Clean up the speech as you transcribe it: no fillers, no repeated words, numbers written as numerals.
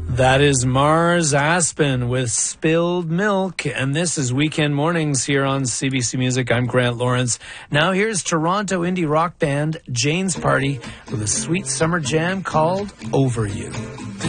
That is Mars Aspen with Spilled Milk, and this is Weekend Mornings here on CBC Music. I'm Grant Lawrence. Now here's Toronto indie rock band Jane's Party with a sweet summer jam called Over You.